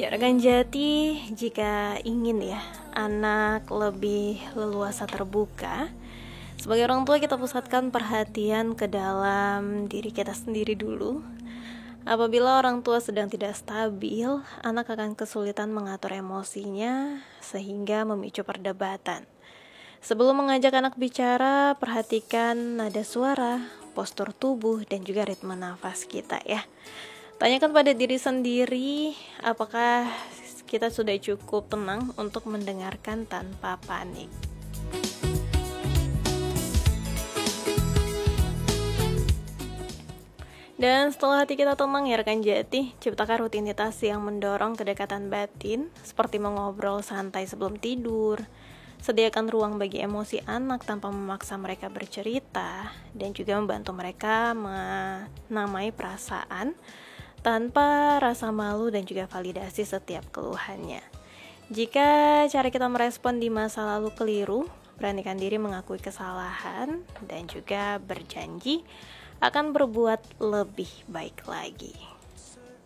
Ya, rekan jati, jika ingin ya anak lebih leluasa terbuka, sebagai orang tua kita pusatkan perhatian ke dalam diri kita sendiri dulu. Apabila orang tua sedang tidak stabil, anak akan kesulitan mengatur emosinya sehingga memicu perdebatan. Sebelum mengajak anak bicara, perhatikan nada suara, postur tubuh, dan juga ritme nafas kita ya. Tanyakan pada diri sendiri, apakah kita sudah cukup tenang untuk mendengarkan tanpa panik. Dan setelah hati kita tenang ya rekan jati, ciptakan rutinitas yang mendorong kedekatan batin, seperti mengobrol santai sebelum tidur. Sediakan ruang bagi emosi anak tanpa memaksa mereka bercerita, dan juga membantu mereka menamai perasaan tanpa rasa malu dan juga validasi setiap keluhannya. Jika cara kita merespon di masa lalu keliru, beranikan diri mengakui kesalahan dan juga berjanji akan berbuat lebih baik lagi.